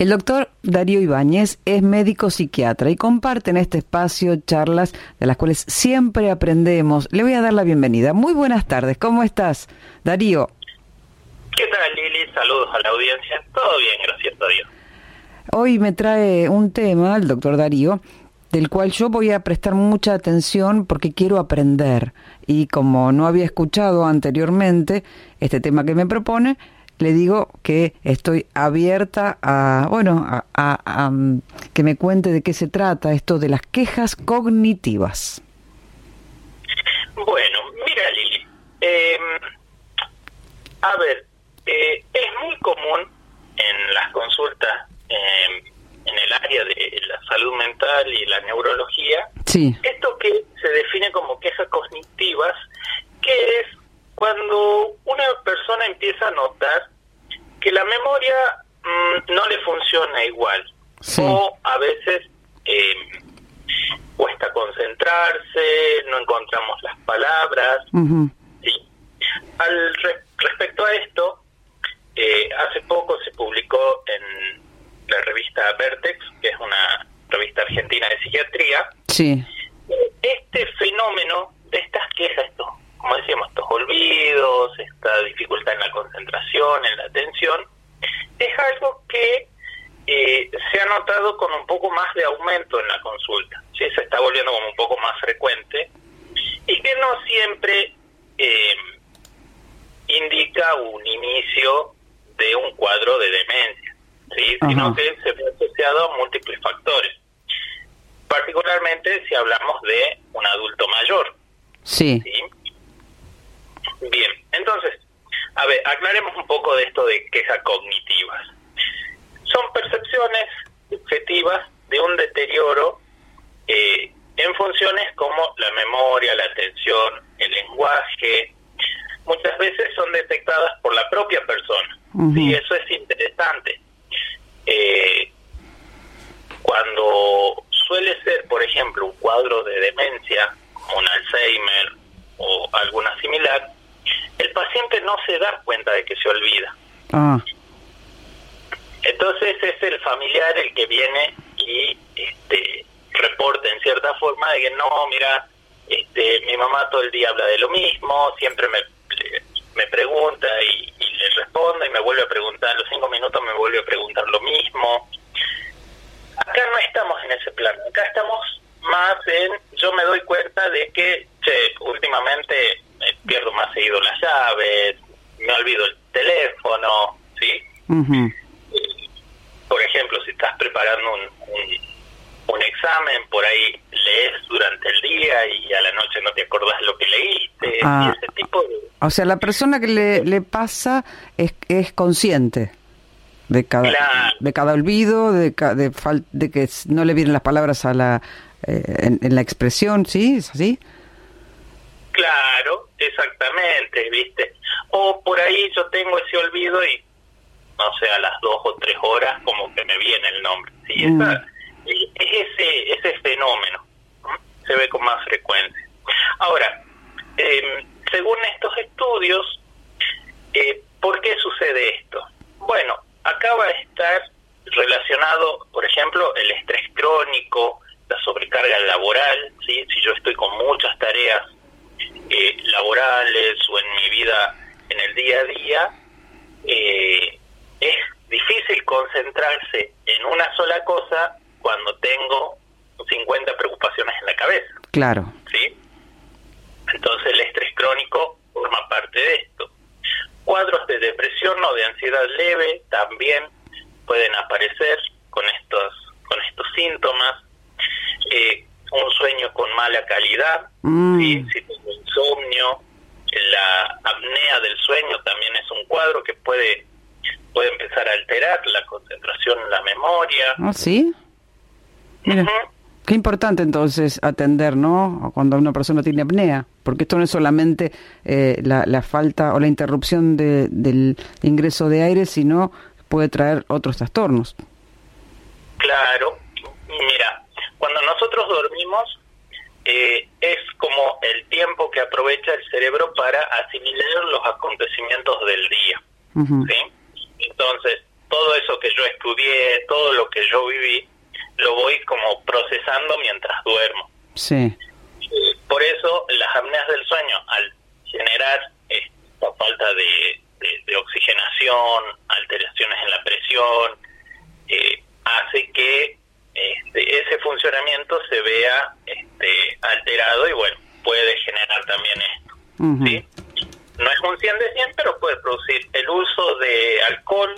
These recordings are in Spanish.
El doctor Darío Ibáñez es médico psiquiatra y comparte en este espacio charlas de las cuales siempre aprendemos. Le voy a dar la bienvenida. Muy buenas tardes, ¿cómo estás, Darío? ¿Qué tal, Lili? Saludos a la audiencia. Todo bien, gracias a Dios. Hoy me trae un tema, el doctor Darío, del cual yo voy a prestar mucha atención porque quiero aprender. Y como no había escuchado anteriormente este tema que me propone, le digo que estoy abierta a que me cuente de qué se trata esto de las quejas cognitivas. Bueno, mira, Lili, es muy común en las consultas en el área de la salud mental y la neurología, sí, esto que se define como quejas cognitivas, que es cuando una persona empieza a notar que la memoria no le funciona igual, sí, o a veces cuesta concentrarse, no encontramos las palabras. Uh-huh. Sí. Respecto a esto, hace poco se publicó en la revista Vertex, que es una revista argentina de psiquiatría, sí, este fenómeno de estas quejas, como decíamos, estos olvidos, esta dificultad en la concentración, en la atención, es algo que se ha notado con un poco más de aumento en la consulta, ¿sí? Se está volviendo como un poco más frecuente y que no siempre indica un inicio de un cuadro de demencia, ¿sí? Sino que se ve asociado a múltiples factores, particularmente si hablamos de un adulto mayor. Sí. ¿Sí? Bien, entonces, aclaremos un poco de esto de quejas cognitivas. Son percepciones subjetivas de un deterioro en funciones como la memoria, la atención, el lenguaje. Muchas veces son detectadas por la propia persona. Uh-huh. Sí, eso es interesante. Cuando suele ser, por ejemplo, un cuadro de demencia, como un Alzheimer o alguna similar, el paciente no se da cuenta de que se olvida. Ah. Entonces es el familiar el que viene y reporta en cierta forma de que no, mira, mi mamá todo el día habla de lo mismo, siempre me pregunta y le respondo y me vuelve a preguntar, a los 5 minutos me vuelve a preguntar lo mismo. Acá no estamos en ese plan, acá estamos más en, yo me doy cuenta de que últimamente pierdo más seguido las llaves, me olvido el teléfono, ¿sí? Uh-huh. Por ejemplo, si estás preparando un examen, por ahí lees durante el día y a la noche no te acordás lo que leíste, y ese tipo de... O sea, la persona que le pasa es consciente de cada olvido, de que no le vienen las palabras a en la expresión, ¿sí? ¿Es así? Claro, exactamente, ¿viste? O por ahí yo tengo ese olvido y, no sé, a las 2 o 3 horas como que me viene el nombre. Sí, es ese fenómeno, ¿no? Se ve con más frecuencia. Ahora, según estos estudios, ¿por qué sucede esto? Bueno, acá va a estar relacionado, por ejemplo, el estrés crónico, la sobrecarga laboral, ¿sí? Si yo estoy con muchas tareas laborales o en mi vida en el día a día, es difícil concentrarse en una sola cosa cuando tengo 50 preocupaciones en la cabeza. Claro. ¿Sí? Entonces el estrés crónico forma parte de esto. Cuadros de depresión o de ansiedad leve también pueden aparecer con estos síntomas. Un sueño con mala calidad, ¿sí? Si tengo insomnio, la apnea del sueño también es un cuadro que puede empezar a alterar la concentración en la memoria. ¿Ah, sí? Mira, qué importante entonces atender, ¿no? Cuando una persona tiene apnea, porque esto no es solamente la falta o la interrupción del ingreso de aire, sino puede traer otros trastornos. Claro, mira, cuando nosotros dormimos es como el tiempo que aprovecha el cerebro para asimilar los acontecimientos del día. Uh-huh. ¿Sí? Entonces, todo eso que yo estudié, todo lo que yo viví, lo voy como procesando mientras duermo. Sí. Por eso las apneas del sueño, al generar esta falta de oxigenación, alteraciones en la presión, hace que ese funcionamiento se vea alterado y bueno, puede generar también esto. Uh-huh. ¿Sí? No es un 100 de 100, pero puede producir el uso de alcohol.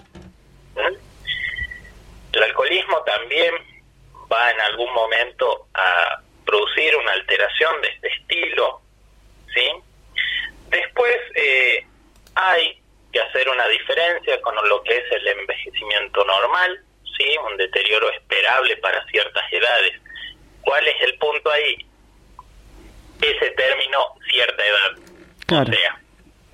El alcoholismo también va en algún momento a producir una alteración de este estilo, ¿sí? Después hay que hacer una diferencia con lo que es el envejecimiento normal, ¿sí? Un deterioro esperable para ciertas edades. ¿Cuál es el punto ahí? Ese término, cierta edad. Claro. O sea,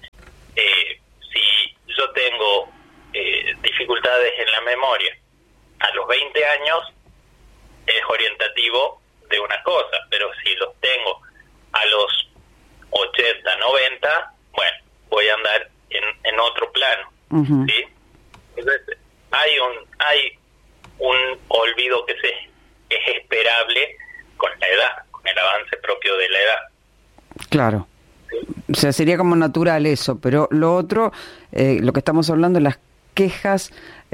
si yo tengo dificultades en la memoria a los 20 años, es orientativo de una cosa, pero si los tengo a los 80, 90, bueno, voy a andar en otro plano. Uh-huh. ¿Sí? Entonces, hay un olvido que es esperable con la edad, con el avance propio de la edad. Claro. ¿Sí? O sea, sería como natural eso, pero lo otro, lo que estamos hablando, las quejas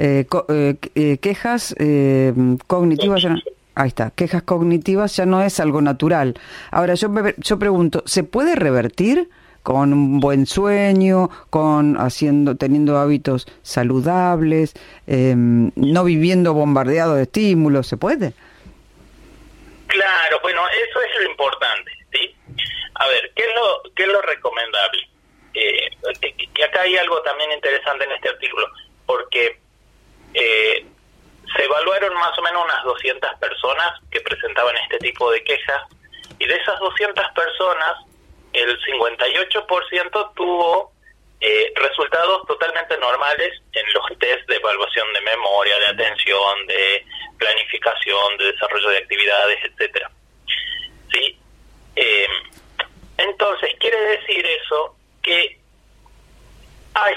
cognitivas, ya no, ahí está, quejas cognitivas ya no es algo natural. Ahora yo pregunto, ¿se puede revertir con un buen sueño, teniendo hábitos saludables, no viviendo bombardeado de estímulos? ¿Se puede? Claro, bueno, eso es lo importante, ¿sí? A ver, ¿qué es lo recomendable? Y acá hay algo también interesante en este artículo, porque se evaluaron más o menos unas 200 personas que presentaban este tipo de quejas, y de esas 200 personas, el 58% tuvo resultados totalmente normales en los test de evaluación de memoria, de atención, de planificación, de desarrollo de actividades, etcétera. ¿Sí? Entonces, quiere decir eso que hay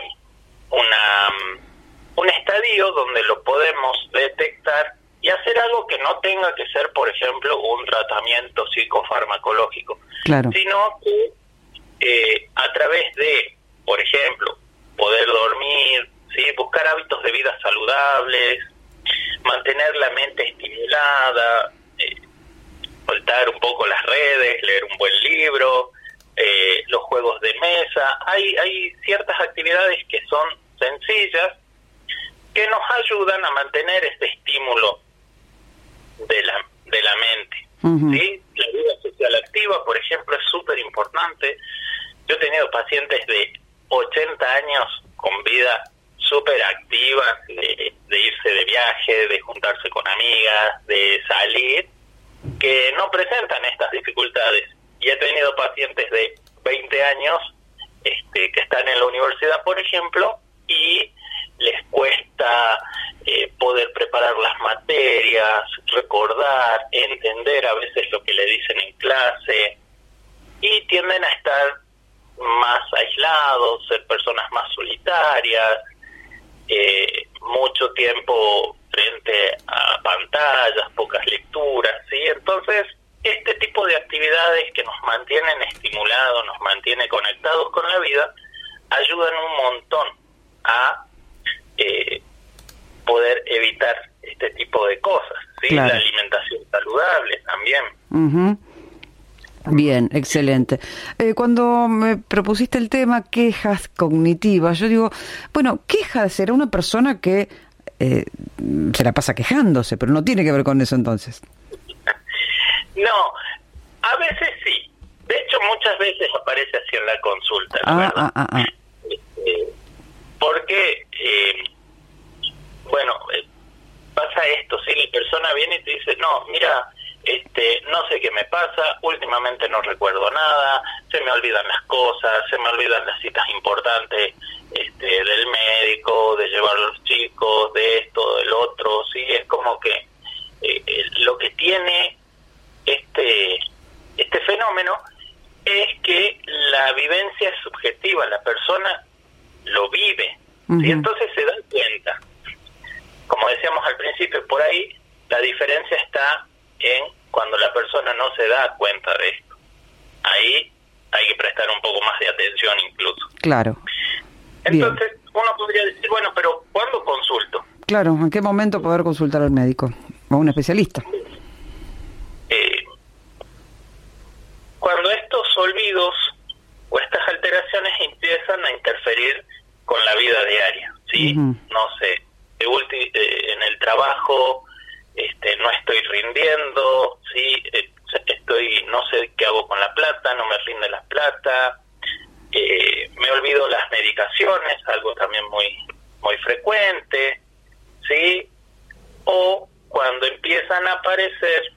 un estadio donde lo podemos detectar y hacer algo que no tenga que ser, por ejemplo, un tratamiento psicofarmacológico, claro, sino que a través de, por ejemplo, poder dormir, ¿sí? Buscar hábitos de vida saludables, mantener la mente estimulada, soltar un poco las redes, leer un buen libro, los juegos de mesa. Hay ciertas actividades que son sencillas que nos ayudan a mantener este estímulo de la mente. Uh-huh. ¿Sí? La vida social activa, por ejemplo, es súper importante. Yo he tenido pacientes de 80 años con vida súper activa, de irse de viaje, de juntarse con amigas, de salir, que no presentan estas dificultades. Y he tenido pacientes de 20 años que están en la universidad, por ejemplo, y les cuesta poder preparar las materias, recordar, entender a veces lo que le dicen en clase, y tienden a estar más aislados, ser personas más solitarias, mucho tiempo frente a pantallas, pocas lecturas, ¿sí? Entonces, este tipo de actividades que nos mantienen estimulados, nos mantiene conectados con la vida, ayudan un montón a poder evitar este tipo de cosas, ¿sí? Claro. La alimentación saludable también. Uh-huh. Bien, excelente. Cuando me propusiste el tema quejas cognitivas, yo digo, bueno, quejas será una persona que se la pasa quejándose, pero no tiene que ver con eso entonces. No, a veces sí. De hecho, muchas veces aparece así en la consulta, ¿verdad? Porque, bueno, pasa esto, ¿sí? La persona viene y te dice, no, mira, no sé qué me pasa, últimamente no recuerdo nada, se me olvidan las cosas, se me olvidan las citas importantes del médico, de llevar a los chicos, de esto, del otro, sí, es como que lo que tiene este fenómeno es que la vivencia es subjetiva, la persona lo vive, uh-huh. ¿sí? Entonces se da cuenta. al principio por ahí, la diferencia está en cuando la persona no se da cuenta de esto. Ahí hay que prestar un poco más de atención incluso. Claro. Entonces, uno podría decir, bueno, pero ¿cuándo consulto? Claro, ¿en qué momento poder consultar al médico o a un especialista? Cuando estos olvidos o estas alteraciones empiezan a interferir con la vida diaria, ¿sí? Uh-huh. No sé, en el trabajo no estoy rindiendo, ¿sí? No sé qué hago con la plata, no me rinde la plata, me olvido las medicaciones, algo también muy frecuente, ¿sí? O cuando empiezan a aparecer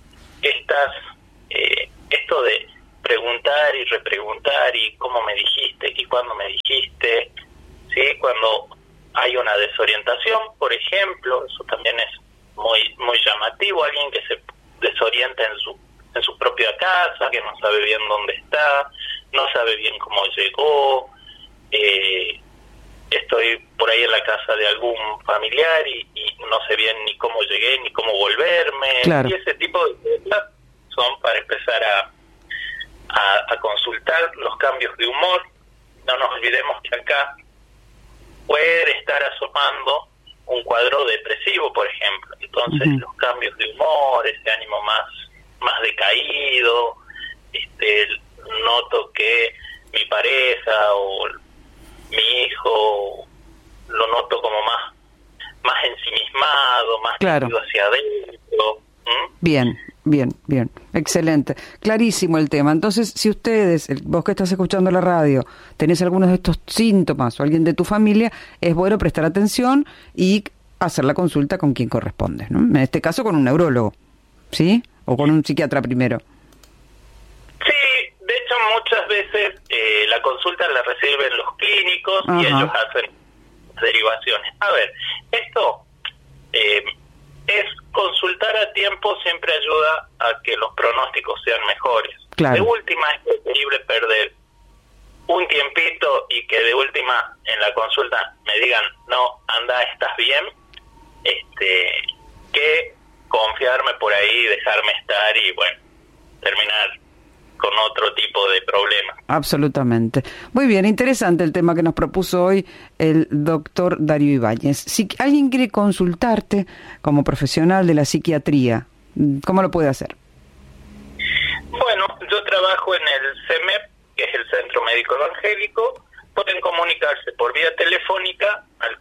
esto de preguntar y repreguntar y cómo me dijiste y cuándo me dijiste, ¿sí? Cuando hay una desorientación, por ejemplo, eso también es muy llamativo, alguien que se desorienta en su propia casa, que no sabe bien dónde está, no sabe bien cómo llegó, estoy por ahí en la casa de algún familiar y no sé bien ni cómo llegué ni cómo volverme. Claro. Y ese tipo de cosas son para empezar a consultar los cambios de humor. No nos olvidemos que acá puede estar asomando un cuadro depresivo, por ejemplo. Entonces, uh-huh, los cambios de humor, ese ánimo más decaído, noto que mi pareja o mi hijo lo noto como más ensimismado, más claro, hacia adentro. Bien. Excelente. Clarísimo el tema. Entonces, si ustedes, vos que estás escuchando la radio, tenés algunos de estos síntomas o alguien de tu familia, es bueno prestar atención y hacer la consulta con quien corresponde, ¿no? En este caso con un neurólogo, ¿sí? O con un psiquiatra primero. Sí, de hecho muchas veces la consulta la reciben los clínicos. Ajá. Y ellos hacen derivaciones. A ver, esto es consultar a tiempo, siempre ayuda a que los pronósticos sean mejores. Claro. De última es preferible perder un tiempito y que de última en la consulta me digan, no, anda, estás bien, que confiarme por ahí, dejarme estar y bueno, terminar con otro tipo de problemas. Absolutamente. Muy bien, interesante el tema que nos propuso hoy el doctor Darío Ibáñez. Si alguien quiere consultarte como profesional de la psiquiatría, ¿cómo lo puede hacer? Bueno, yo trabajo en el CEMEP, que es el Centro Médico Evangélico. Pueden comunicarse por vía telefónica al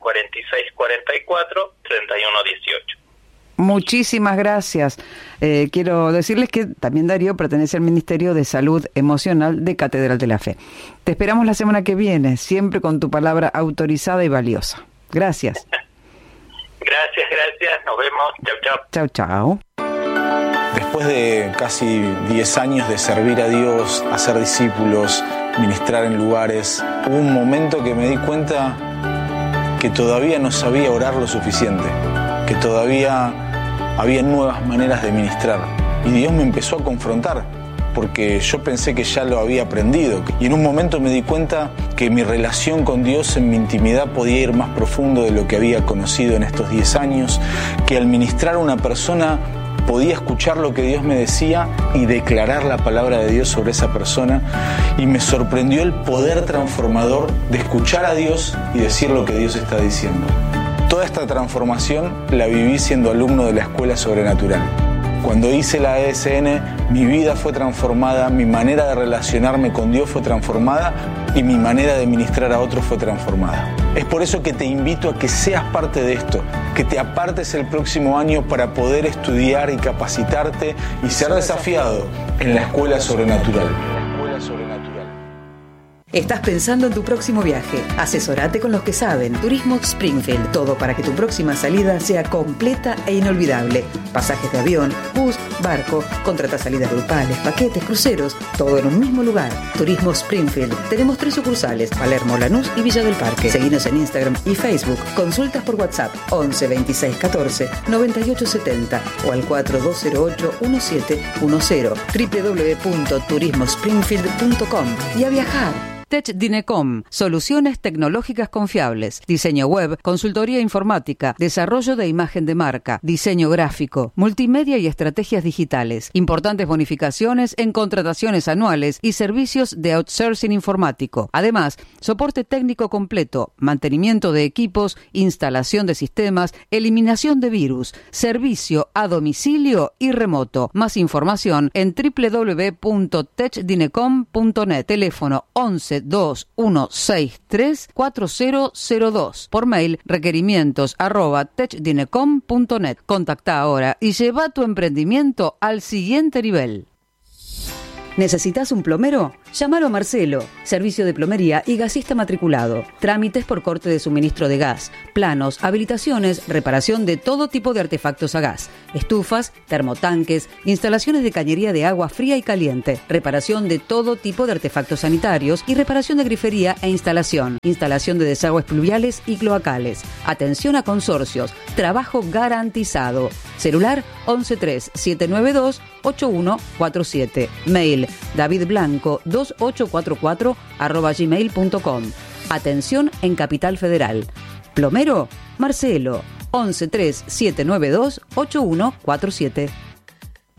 4644-3118. Muchísimas gracias. Quiero decirles que también Darío pertenece al Ministerio de Salud Emocional de Catedral de la Fe. Te esperamos la semana que viene, siempre con tu palabra autorizada y valiosa. Gracias. Gracias. Nos vemos. Chau. Después de casi 10 años de servir a Dios, hacer discípulos, ministrar en lugares, hubo un momento que me di cuenta que todavía no sabía orar lo suficiente, que todavía había nuevas maneras de ministrar. Y Dios me empezó a confrontar, porque yo pensé que ya lo había aprendido. Y en un momento me di cuenta que mi relación con Dios en mi intimidad podía ir más profundo de lo que había conocido en estos 10 años, que al ministrar a una persona podía escuchar lo que Dios me decía y declarar la palabra de Dios sobre esa persona. Y me sorprendió el poder transformador de escuchar a Dios y decir lo que Dios está diciendo. Toda esta transformación la viví siendo alumno de la Escuela Sobrenatural. Cuando hice la ESN, mi vida fue transformada, mi manera de relacionarme con Dios fue transformada y mi manera de ministrar a otros fue transformada. Es por eso que te invito a que seas parte de esto, que te apartes el próximo año para poder estudiar y capacitarte y ser desafiado en la Escuela Sobrenatural. ¿Estás pensando en tu próximo viaje? Asesorate con los que saben. Turismo Springfield. Todo para que tu próxima salida sea completa e inolvidable. Pasajes de avión, bus, barco, contrata salidas grupales, paquetes, cruceros, todo en un mismo lugar. Turismo Springfield. Tenemos 3 sucursales: Palermo, Lanús y Villa del Parque. Seguinos en Instagram y Facebook. Consultas por WhatsApp 11 26 14 98 70 o al 4208 1710. www.turismospringfield.com. Y a viajar. TechDinecom, soluciones tecnológicas confiables, diseño web, consultoría informática, desarrollo de imagen de marca, diseño gráfico, multimedia y estrategias digitales, importantes bonificaciones en contrataciones anuales y servicios de outsourcing informático. Además, soporte técnico completo, mantenimiento de equipos, instalación de sistemas, eliminación de virus, servicio a domicilio y remoto. Más información en www.techdinecom.net. Teléfono 11 2163 4002. Por mail requerimientos@techdinecom.net. Contacta ahora y lleva tu emprendimiento al siguiente nivel. ¿Necesitas un plomero? Llámalo a Marcelo, servicio de plomería y gasista matriculado. Trámites por corte de suministro de gas, planos, habilitaciones, reparación de todo tipo de artefactos a gas, estufas, termotanques, instalaciones de cañería de agua fría y caliente, reparación de todo tipo de artefactos sanitarios y reparación de grifería e instalación de desagües pluviales y cloacales. Atención a consorcios, trabajo garantizado. Celular 113-792-8147. Mail davidblanco2844@gmail.com. Atención en Capital Federal. Plomero, Marcelo, 113-792-8147.